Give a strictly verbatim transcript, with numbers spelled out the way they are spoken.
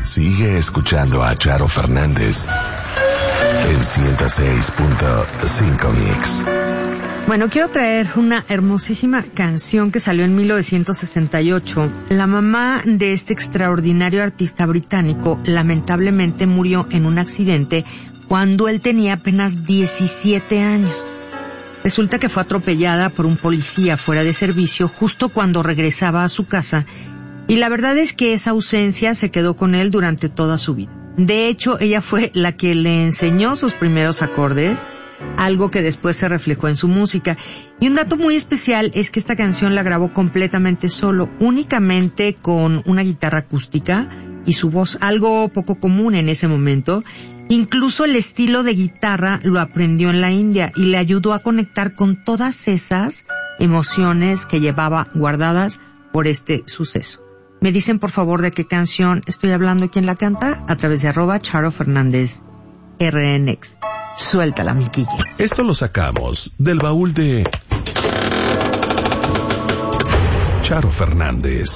Sigue escuchando a Charo Fernández en ciento seis punto cinco Mix. Bueno, quiero traer una hermosísima canción que salió en mil novecientos sesenta y ocho. La mamá de este extraordinario artista británico lamentablemente murió en un accidente cuando él tenía apenas diecisiete años. Resulta que fue atropellada por un policía fuera de servicio justo cuando regresaba a su casa, y la verdad es que esa ausencia se quedó con él durante toda su vida. De hecho, ella fue la que le enseñó sus primeros acordes, algo que después se reflejó en su música. Y un dato muy especial es que esta canción la grabó completamente solo, únicamente con una guitarra acústica y su voz, algo poco común en ese momento. Incluso el estilo de guitarra lo aprendió en la India y le ayudó a conectar con todas esas emociones que llevaba guardadas por este suceso. Me dicen por favor de qué canción estoy hablando y quién la canta a través de arroba Charo Fernández R N X. Suéltala, mi Kike. Esto lo sacamos del baúl de Charo Fernández.